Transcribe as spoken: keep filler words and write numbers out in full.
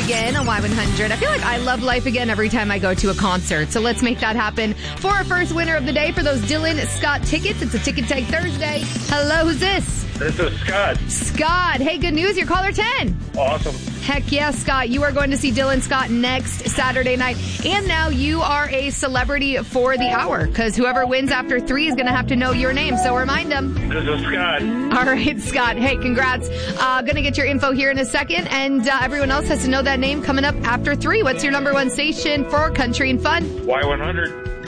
Again on Y one hundred. I feel like I love Life Again every time I go to a concert. So let's make that happen for our first winner of the day for those Dylan Scott tickets. It's a Ticket Tag Thursday. Hello, who's this? This is Scott. Scott. Hey, good news. You're caller ten. Awesome. Heck yeah, Scott. You are going to see Dylan Scott next Saturday night. And now you are a celebrity for the hour because whoever wins after three is going to have to know your name. So remind them. This is Scott. All right, Scott. Hey, congrats. Uh, going to get your info here in a second. And uh, everyone else has to know that name coming up after three. What's your number one station for country and fun? Y one hundred.